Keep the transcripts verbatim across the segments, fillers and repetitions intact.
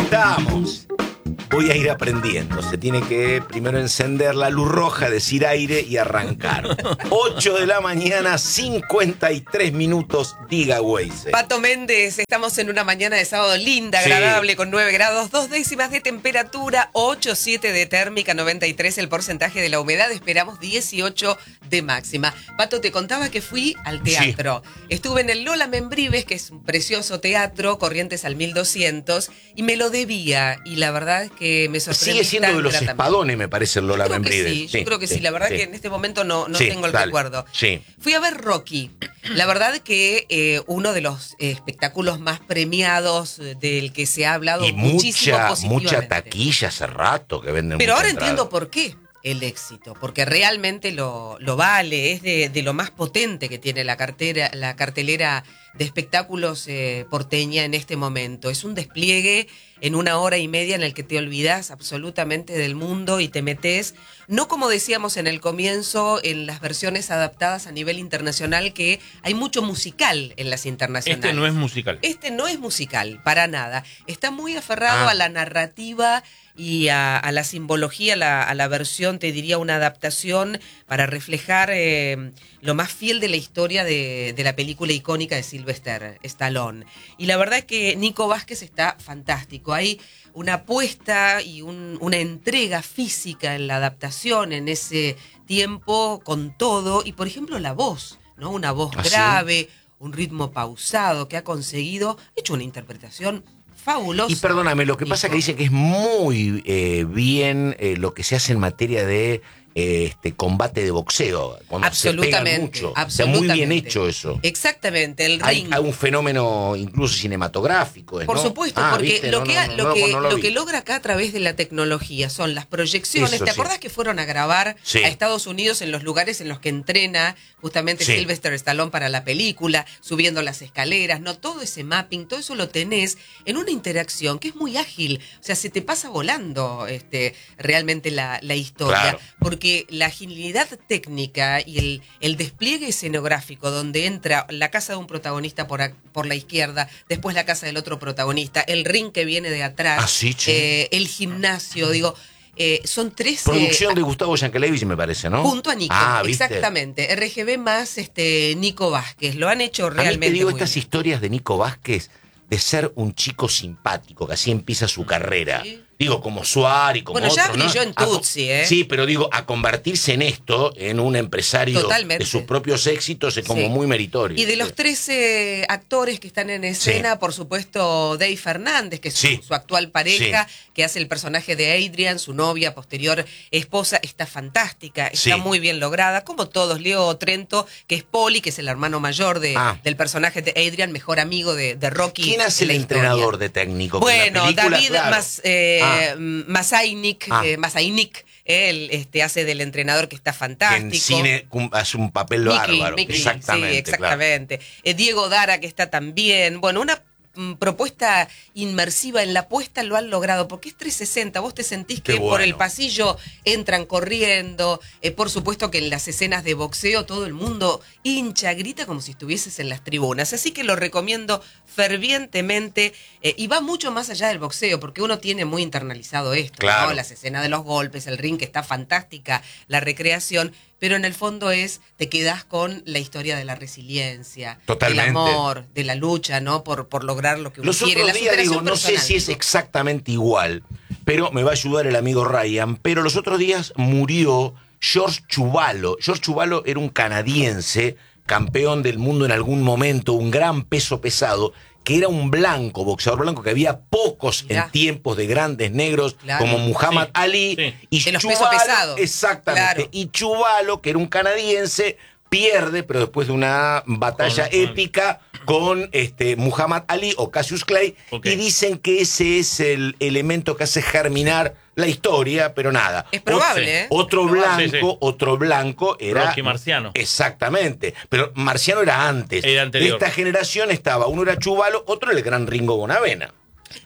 estamos. Voy a ir aprendiendo. Se tiene que primero encender la luz roja, decir aire y arrancar. ocho de la mañana, cincuenta y tres minutos, diga Weise. Pato Méndez, estamos en una mañana de sábado linda, Sí. agradable, con nueve grados, dos décimas de temperatura, ocho coma siete de térmica, noventa y tres el porcentaje de la humedad, esperamos dieciocho de máxima. Pato, te contaba que fui al teatro. Sí. Estuve en el Lola Membrives, que es un precioso teatro, Corrientes al mil doscientos, y me lo debía, y la verdad es que me sorprendió. Sigue siendo de los espadones, me parece, el Lola yo creo Membrives. Que sí, sí, yo creo que sí, sí la verdad sí. que en este momento no, no sí, tengo el dale. recuerdo. Sí. Fui a ver Rocky. La verdad que eh, uno de los eh, espectáculos más premiados eh, del que se ha hablado y muchísimo mucha, positivamente. mucha taquilla hace rato que venden. Pero ahora entrada. entiendo por qué el éxito, porque realmente lo, lo vale, es de, de lo más potente que tiene la cartera, la cartelera de espectáculos eh, porteña en este momento. Es un despliegue en una hora y media en el que te olvidás absolutamente del mundo y te metés, no como decíamos en el comienzo, en las versiones adaptadas a nivel internacional, que hay mucho musical en las internacionales. Este no es musical. Este no es musical, para nada. Está muy aferrado ah. a la narrativa y a, a la simbología, a la, a la versión, te diría una adaptación para reflejar eh, lo más fiel de la historia de, de la película icónica de Sylvester Stallone. Y la verdad es que Nico Vázquez está fantástico. Hay una apuesta y un, una entrega física en la adaptación en ese tiempo con todo. Y por ejemplo la voz, ¿no? Una voz ¿Ah, grave, sí? un ritmo pausado que ha conseguido, ha hecho una interpretación fabulosa. Y perdóname, lo que pasa es que dice que es muy eh, bien eh, lo que se hace en materia de eh, este combate de boxeo. Absolutamente. Se pegan mucho. Absolutamente. Está muy bien hecho eso. Exactamente, el hay, ring. Hay un fenómeno incluso cinematográfico. Por ¿no? supuesto, ah, porque ¿viste? lo, no, que, no, no, lo, no, que, no lo lo que logra acá a través de la tecnología son las proyecciones. Eso ¿Te sí. acordás que fueron a grabar sí. a Estados Unidos en los lugares en los que entrena justamente sí. Sylvester Stallone para la película, subiendo las escaleras, ¿no? Todo ese mapping, todo eso lo tenés en una interacción que es muy ágil. O sea, se te pasa volando este, realmente la, la historia. Claro. Porque la agilidad técnica y el, el despliegue escenográfico donde entra la casa de un protagonista por, a, por la izquierda, después la casa del otro protagonista, el ring que viene de atrás, ah, sí, eh, el gimnasio, digo... Eh, son tres... Producción eh, de Gustavo Yankelevich, me parece, ¿no? Junto a Nico, ah, ¿viste? Exactamente. R G B más este Nico Vázquez. Lo han hecho realmente A mí te digo muy estas bien. historias de Nico Vázquez de ser un chico simpático, que así empieza su carrera. Sí. Digo, como Suárez, como Bueno, otros, ya brilló ¿no? en Tutsi, ¿eh? Sí, pero digo, a convertirse en esto, en un empresario Totalmente. de sus propios éxitos, es como Sí. muy meritorio. Y de los tres eh, actores que están en escena, sí. por supuesto, Dave Fernández, que es sí. su, su actual pareja, sí. que hace el personaje de Adrian, su novia, posterior esposa, está fantástica, está sí. muy bien lograda, como todos. Leo Trento, que es Poli, que es el hermano mayor de, ah. del personaje de Adrian, mejor amigo de, de Rocky. ¿Quién hace el entrenador de técnico? Bueno, película, David claro. Mas, eh, ah. Masainik, ah. eh, Masainik, él este, hace del entrenador que está fantástico. En cine hace un papel Mickey, bárbaro. Mickey, exactamente. Sí, exactamente. Claro. Eh, Diego Dara, que está también. Bueno, una mm, propuesta inmersiva en la puesta lo han logrado, porque es trescientos sesenta. Vos te sentís que bueno. por el pasillo entran corriendo. Eh, por supuesto que en las escenas de boxeo todo el mundo hincha, grita como si estuvieses en las tribunas. Así que lo recomiendo fervientemente. Eh, y va mucho más allá del boxeo, porque uno tiene muy internalizado esto, claro. ¿no? Las escenas de los golpes, el ring, que está fantástica, la recreación, pero en el fondo es, te quedás con la historia de la resiliencia, Totalmente. del amor, de la lucha, ¿no? Por, por lograr lo que uno Los quiere. otros La días, digo, superación no sé personal, si es digo. exactamente igual, pero me va a ayudar el amigo Ryan, pero los otros días murió George Chuvalo. George Chuvalo era un canadiense, campeón del mundo en algún momento, un gran peso pesado, que era un blanco, boxeador blanco, que había pocos Mirá. en tiempos de grandes negros, Claro. como Muhammad Sí, Ali. sí. Y De los Chuvalo, pesos pesados. exactamente. Claro. Y Chuvalo, que era un canadiense, pierde, pero después de una batalla Con- con- épica con este Muhammad Ali o Cassius Clay, Ok. y dicen que ese es el elemento que hace germinar la historia, pero nada. Es probable, Sí. ¿eh? Otro Es probable. blanco, Sí, sí. otro blanco era... Rocky Marciano. Exactamente. Pero Marciano era antes. Era anterior. De esta generación estaba, uno era Chuvalo, otro el gran Ringo Bonavena.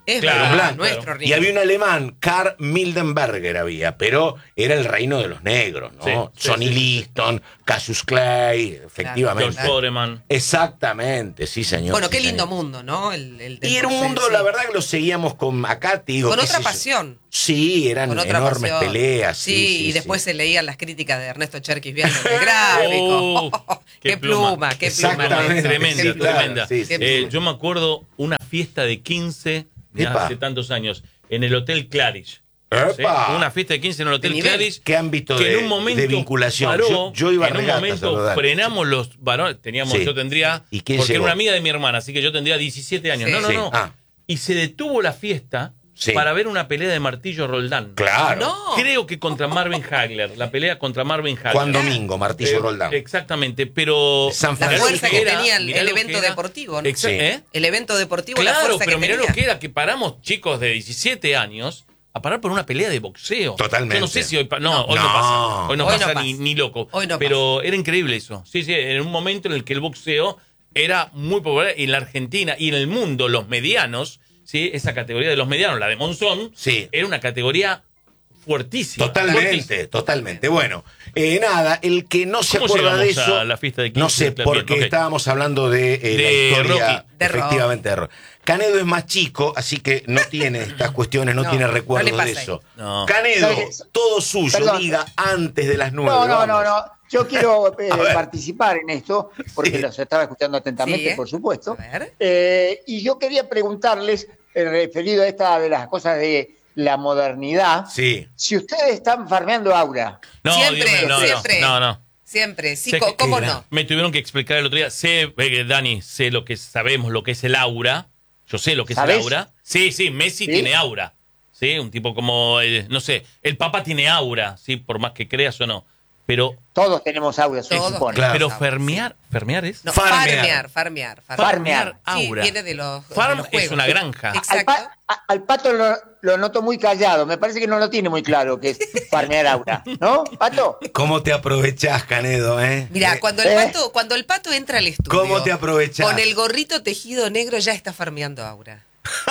Es Claro, verdad, blanco. nuestro ring. Y había un alemán, Karl Mildenberger había, pero era el reino de los negros, ¿no? Sí, sí, Sonny sí, sí. Liston, Cassius Clay, efectivamente. George Foreman. Exactamente, sí, señor. Bueno, sí, qué lindo señor. mundo, ¿no? El, el del Y era un boxeo, mundo, sí. la verdad, que lo seguíamos con acá, te digo. Con qué otra sé yo. pasión. Sí, eran Con otra enormes pasión. peleas. Sí, Sí, sí, y después sí. se leían las críticas de Ernesto Cherkis viendo el gráfico. Oh, qué, qué pluma, pluma. qué pluma. Exactamente. Tremenda, Sí, claro, tremenda. sí, sí, Eh, sí. yo me acuerdo una fiesta de quince de Epa. hace tantos años en el Hotel Claridge. ¡Epa! ¿Sí? Una fiesta de quince en el Hotel ¿De nivel? Claridge. ¿Qué ámbito que de- en un momento de vinculación? paró, Yo- yo iba a en un regatas a momento rodar. frenamos los varones. Teníamos, Sí. yo tendría. ¿Y quién porque llegó? era una amiga de mi hermana, así que yo tendría diecisiete años. Sí. No, no, Sí. no. Ah. Y se detuvo la fiesta Sí. para ver una pelea de Martillo Roldán. Claro. No. Creo que contra Marvin Hagler, la pelea contra Marvin Hagler. Juan Domingo, Martillo Eh, Roldán. Exactamente, pero San La Francisco. fuerza que Era, tenía el, mirá el lo que evento era. deportivo, ¿no? Exa- Sí. ¿eh? El evento deportivo, la Claro, fuerza pero que mirá tenía. lo que era que paramos chicos de diecisiete años a parar por una pelea de boxeo. Totalmente. Yo no sé si hoy, pa- no, No. hoy no No. pasa. Hoy no Hoy pasa, no pasa. Ni, ni loco. Hoy no pero era increíble eso. Sí, sí, en un momento en el que el boxeo era muy popular en la Argentina y en el mundo los medianos, sí, esa categoría de los medianos, la de Monzón, Sí. era una categoría fuertísima. Totalmente, fuertísima. totalmente. Bueno, eh, nada, el que no se ¿Cómo acuerda de llegamos eso. a la fiesta de no quince sé, de Clarín? porque Ok. estábamos hablando de, eh, la De historia. Rocky. De Efectivamente, de Rocky. Canedo es más chico, así que no tiene estas cuestiones, no, No, tiene no recuerdos le de pasa eso. No. Canedo, ¿Sabes? todo suyo, Perdón. diga antes de las nueve. No, no, no, vamos. no. Yo quiero eh, A ver. participar en esto, porque Sí. los estaba escuchando atentamente, Sí, ¿eh? por supuesto. A ver. Eh, y yo quería preguntarles, eh, referido a esta de las cosas de la modernidad, Sí. si ustedes están farmeando aura. No, Siempre, Dios mío, no, no, siempre. No, no. Siempre, sí, Sé co- que- ¿cómo que- no? Me tuvieron que explicar el otro día. Sé, eh, Dani, sé lo que sabemos, lo que es el aura. Yo sé lo que es ¿Sabés? el aura. Sí, sí, Messi ¿Sí? tiene aura. Sí, un tipo como, eh, no sé, el Papa tiene aura, sí, por más que creas o no. Pero, Todos tenemos aura, se Todos. supone. Claro. pero Aura, fermear, fermear es. No, Farmear. farmear, farmear. Farmear. Sí, aura. viene de los, de Farm los es juegos. una granja. Al, Exacto. pa- a- al pato lo, lo noto muy callado. Me parece que no lo tiene muy claro que es farmear aura. ¿No, Pato? ¿Cómo te aprovechás, Canedo, eh? Mira, Eh, cuando el Eh. pato, cuando el pato entra al estudio, ¿Cómo te aprovechás? con el gorrito tejido negro ya está farmeando aura.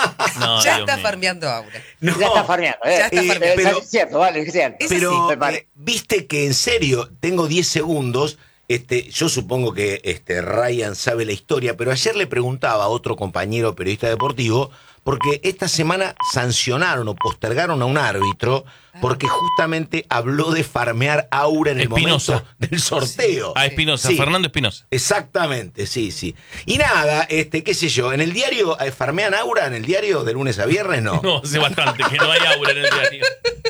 No, ya Dios está mío. farmeando aura. no, Ya está farmeando. ¿eh? Ya está Eh, farmeando. eh, pero- es cierto, vale, es cierto. Es Pero Me parece. eh, viste que en serio, tengo diez segundos. Este, yo supongo que este, Ryan sabe la historia, pero ayer le preguntaba a otro compañero periodista deportivo, porque esta semana sancionaron o postergaron a un árbitro porque justamente habló de farmear aura en el Espinosa. momento del sorteo. A Espinosa, Sí. Fernando Espinosa. Exactamente, sí, sí. Y nada, este, qué sé yo, en el diario, eh, ¿farmean aura en el diario de lunes a viernes? No. No, hace bastante que no hay aura en el diario.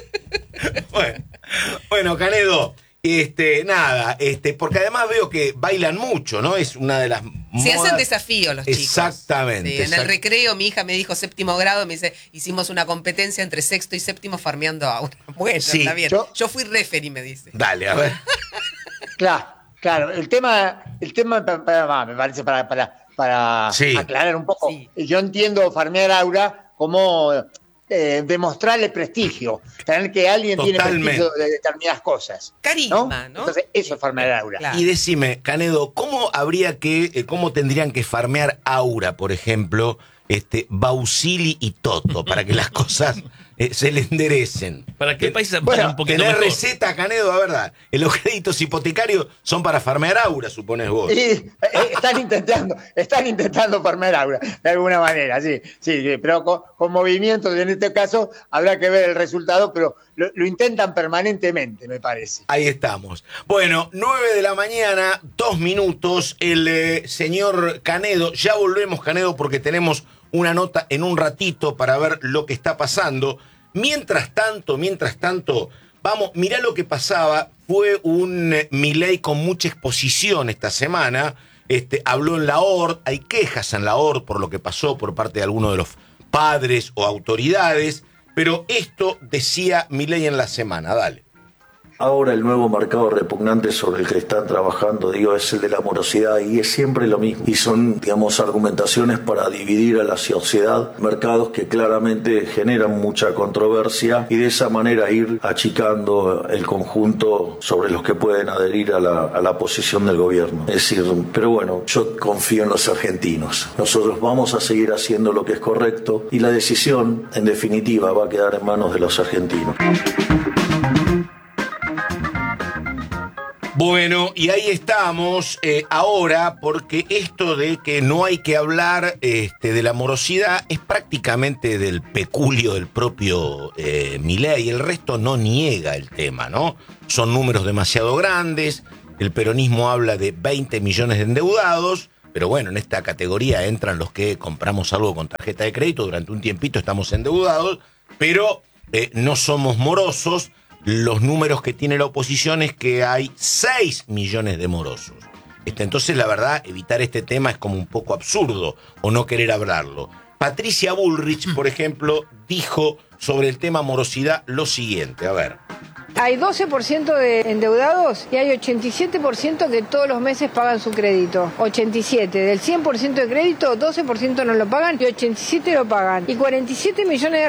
Bueno, bueno, Canedo, este, nada, este, porque además veo que bailan mucho, ¿no? Es una de las Se hacen modas- desafíos los chicos. Exactamente, Sí, en exact- el recreo mi hija me dijo séptimo grado, me dice, hicimos una competencia entre sexto y séptimo farmeando aura. Bueno, Sí, está bien. yo- Yo, fui referee, me dice. Dale, a ver. Claro, claro. El tema, el tema pa- pa- pa- me parece para, para, para Sí. aclarar un poco. Sí. Yo entiendo farmear aura como eh, demostrarle prestigio, tener que alguien tiene Totalmente. prestigio de determinadas cosas. Carisma, ¿no? Entonces, eso es farmear aura. Claro. Y decime, Canedo, ¿cómo habría que, eh, cómo tendrían que farmear aura, por ejemplo, este, Bausili y Toto, para que las cosas eh, se le enderecen? ¿Para qué país Bueno, bueno, un poquito Tener mejor? receta, Canedo, a verdad. Los créditos hipotecarios son para farmear aura, supones vos. Y eh, están intentando, están intentando farmear aura, de alguna manera, sí, sí, sí, pero con, con movimientos, en este caso habrá que ver el resultado, pero lo, lo intentan permanentemente, me parece. Ahí estamos. Bueno, nueve de la mañana, dos minutos. El eh, señor Canedo, ya volvemos, Canedo, porque tenemos una nota en un ratito para ver lo que está pasando. Mientras tanto, mientras tanto, vamos, mirá lo que pasaba. Fue un eh, Milei con mucha exposición esta semana. Este, habló en la O R D, hay quejas en la O R D por lo que pasó por parte de algunos de los padres o autoridades. Pero esto decía Milei en la semana, dale. Ahora el nuevo mercado repugnante sobre el que están trabajando, digo, es el de la morosidad, y es siempre lo mismo. Y son, digamos, argumentaciones para dividir a la sociedad, mercados que claramente generan mucha controversia, y de esa manera ir achicando el conjunto sobre los que pueden adherir a la, a la posición del gobierno. Es decir, pero bueno, yo confío en los argentinos. Nosotros vamos a seguir haciendo lo que es correcto, y la decisión, en definitiva, va a quedar en manos de los argentinos. Bueno, y ahí estamos eh, ahora, porque esto de que no hay que hablar este, de la morosidad es prácticamente del peculio del propio eh, Milei. El resto no niega el tema, ¿no? Son números demasiado grandes, el peronismo habla de veinte millones de endeudados, pero bueno, en esta categoría entran los que compramos algo con tarjeta de crédito, durante un tiempito estamos endeudados, pero eh, no somos morosos. Los números que tiene la oposición es que hay seis millones de morosos. Este, entonces, la verdad, evitar este tema es como un poco absurdo, o no querer hablarlo. Patricia Bullrich, por ejemplo, dijo sobre el tema morosidad lo siguiente. A ver. Hay doce por ciento de endeudados y hay ochenta y siete por ciento que todos los meses pagan su crédito. ochenta y siete por ciento. Del cien por ciento de crédito, doce por ciento no lo pagan y ochenta y siete por ciento lo pagan. Y cuarenta y siete millones de